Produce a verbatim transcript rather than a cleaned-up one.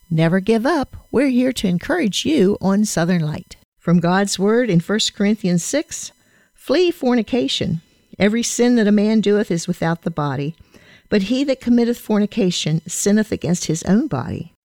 Never give up. We're here to encourage you on Southern Light. From God's Word in First Corinthians six, flee fornication. Every sin that a man doeth is without the body, but he that committeth fornication sinneth against his own body.